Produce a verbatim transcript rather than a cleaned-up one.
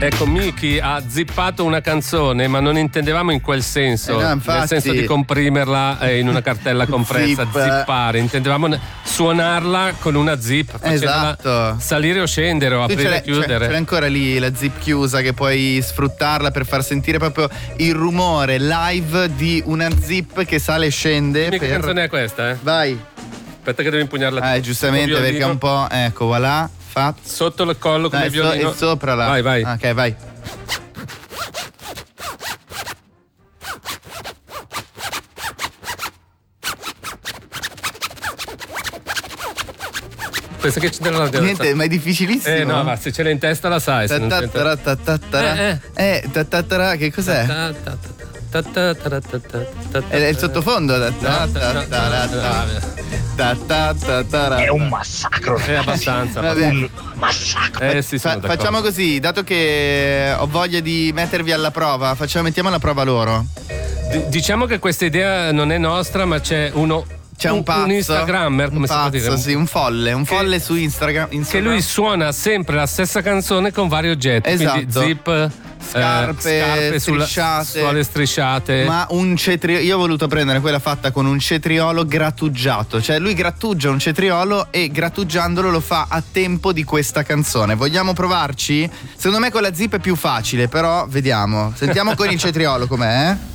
Ecco, Miki ha zippato una canzone, ma non intendevamo in quel senso, eh no, infatti, nel senso di comprimerla eh, in una cartella compressa, zip. zippare. Intendevamo ne- suonarla con una zip, facendola Esatto. salire o scendere o Tu aprire ce e l'hai, chiudere. c'è, c'è ancora lì la zip chiusa che puoi sfruttarla per far sentire proprio il rumore live di una zip che sale e scende. Dimmi per... che canzone è questa, eh? Vai. Aspetta che devo impugnarla. Eh, giustamente, perché è un po'. Ecco, voilà. Fatto. Sotto il collo come Dai, so- violino. e sopra là. Vai, vai. Ok, vai. Pensa che c'è della Niente, ma è difficilissimo. Eh no, ma se ce l'hai in testa la sai. Se non c'è in testa- Ta-ta-ta-ta-ta-ta. Eh, Eh, ta-ta-ta-ta, che cos'è? È il sottofondo. È un massacro. È abbastanza. Vabbè. Un massacro. Eh sì, sono Fa- d'accordo. facciamo così, dato che ho voglia di mettervi alla prova, facciamo, mettiamo alla prova loro. D- diciamo che questa idea non è nostra, ma c'è uno. C'è un pazzo, un Instagrammer, come un si può pazzo, dire? sì, un folle, un Che- folle su Instagram, Che Instagram. lui suona sempre la stessa canzone con vari oggetti. Esatto. Quindi zip, eh, Scarpe, scarpe sulla- strisciate. suole strisciate. Ma un cetriolo, io ho voluto prendere quella fatta con un cetriolo grattugiato, cioè lui grattugia un cetriolo e grattugiandolo lo fa a tempo di questa canzone. Vogliamo provarci? Secondo me con la zip è più facile, però vediamo. Sentiamo con il cetriolo com'è, eh?